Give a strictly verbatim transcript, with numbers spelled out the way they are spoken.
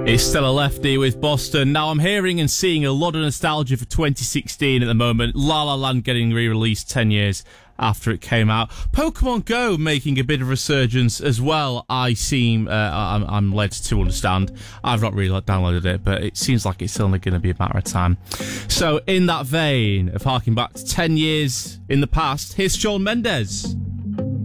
It's still a lefty with Boston. Now I'm hearing and seeing a lot of nostalgia for twenty sixteen at the moment. La La Land getting re-released ten years after it came out. Pokemon Go making a bit of resurgence as well. I seem, uh, I'm, I'm led to understand. I've not really downloaded it, but it seems like it's only going to be a matter of time. So in that vein of harking back to ten years in the past, here's Shawn Mendes.